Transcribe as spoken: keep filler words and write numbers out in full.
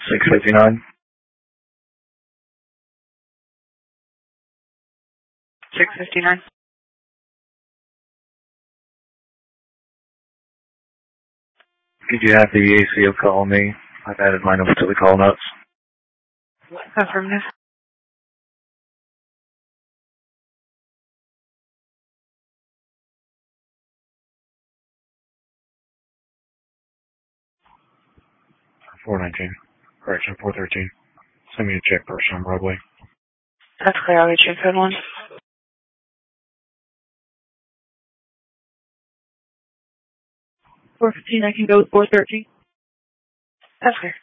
six fifty-nine. six fifty-nine. Could you have the A C O call me? I've added mine over to the call notes. Affirmative. four nineteen. Correction, four thirteen. Send me a check person on Broadway. That's clear. I'll get you code one. four fifteen, I can go with four thirteen. That's clear.